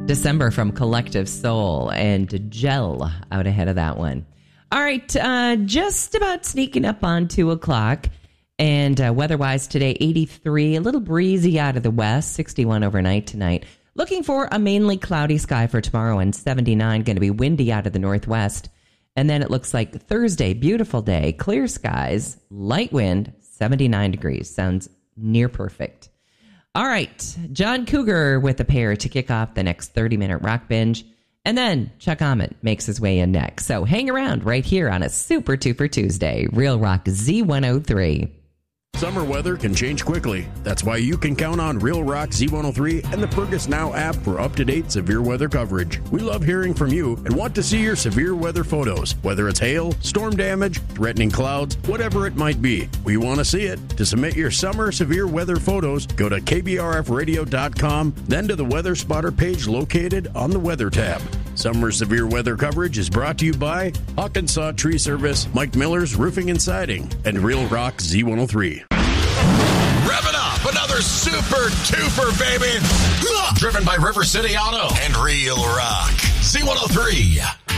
December from Collective Soul, and Gel out ahead of that one. All right, just about sneaking up on 2 o'clock. And weather-wise today, 83, a little breezy out of the west, 61 overnight tonight. Looking for a mainly cloudy sky for tomorrow, and 79, going to be windy out of the northwest. And then it looks like Thursday, beautiful day, clear skies, light wind, 79 degrees. Sounds near perfect. All right, John Cougar with a pair to kick off the next 30-minute rock binge. And then Chuck Ament makes his way in next. So hang around right here on a Super Tuper Tuesday. Real Rock Z103. Summer weather can change quickly. That's why you can count on Real Rock Z103 and the Fergus Now app for up-to-date severe weather coverage. We love hearing from you and want to see your severe weather photos, whether it's hail, storm damage, threatening clouds, whatever it might be. We want to see it. To submit your summer severe weather photos, go to kbrfradio.com, then to the Weather Spotter page located on the Weather tab. Summer severe weather coverage is brought to you by Hawkinsaw Tree Service, Mike Miller's Roofing and Siding, and Real Rock Z103. Revving up another Super Tuper, baby. Driven by River City Auto and Real Rock Z103.